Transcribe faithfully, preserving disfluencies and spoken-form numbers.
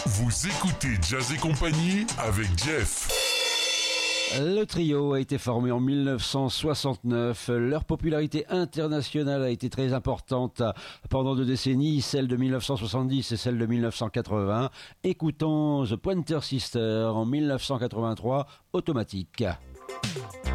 Vous écoutez Jazz et Compagnie avec Jeff. Le trio a été formé en mille neuf cent soixante-neuf. Leur popularité internationale a été très importante pendant deux décennies, celle de mille neuf cent soixante-dix et celle de mille neuf cent quatre-vingts. Écoutons The Pointer Sisters en mille neuf cent quatre-vingt-trois, Automatique.